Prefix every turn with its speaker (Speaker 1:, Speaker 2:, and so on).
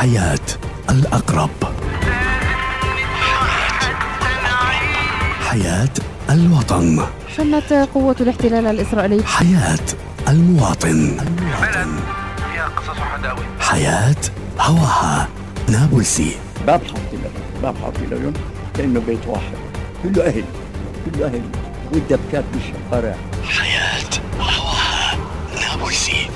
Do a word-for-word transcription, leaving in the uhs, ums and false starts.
Speaker 1: حياة الأقرب، حياة الوطن،
Speaker 2: شنت قوة الاحتلال الإسرائيلي
Speaker 1: حياة المواطن،
Speaker 3: المواطن. فيها قصص وحداوي،
Speaker 1: حياة هواها نابلسي.
Speaker 4: باب حاطين باب حاطين كأنه بيت واحد، كله أهل كله أهل والدبكات بالشوارع.
Speaker 1: حياة هواها نابلسي.